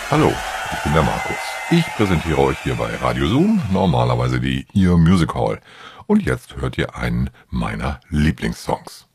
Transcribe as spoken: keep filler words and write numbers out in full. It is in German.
Hallo, ich bin der Markus. Ich präsentiere euch hier bei Radio Zoom normalerweise die Ear Music Hall. Und jetzt hört ihr einen meiner Lieblingssongs.